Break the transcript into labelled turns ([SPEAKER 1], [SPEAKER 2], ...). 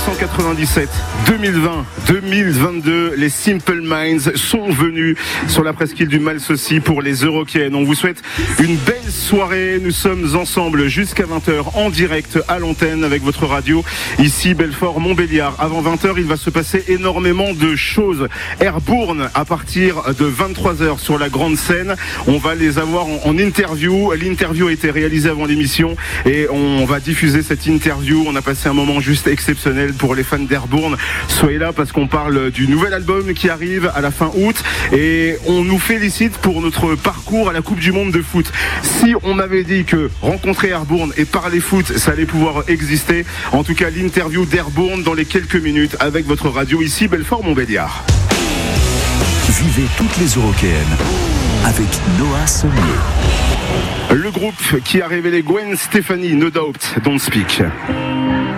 [SPEAKER 1] 1997, 2020, 2022, les Simple Minds sont venus sur la presqu'île du Malsaucy pour les Eurokéennes. On vous souhaite une belle soirée. Nous sommes ensemble jusqu'à 20h en direct à l'antenne avec votre radio ici Belfort-Montbéliard. Avant 20h, il va se passer énormément de choses. Airbourne à partir de 23h sur la grande scène. On va les avoir en interview. L'interview a été réalisée avant l'émission et on va diffuser cette interview. On a passé un moment juste exceptionnel pour les fans d'Airbourne. Soyez là parce qu'on parle du nouvel album qui arrive à la fin août et on nous félicite pour notre parcours à la Coupe du Monde de foot. Si on m'avait dit que rencontrer Airbourne et parler foot, ça allait pouvoir exister, en tout cas l'interview d'Airbourne dans les quelques minutes avec votre radio ici Belfort-Montbéliard.
[SPEAKER 2] Vivez toutes les Eurokéennes avec Noah Sommier.
[SPEAKER 1] Le groupe qui a révélé Gwen Stefani, No Doubt, Don't Speak.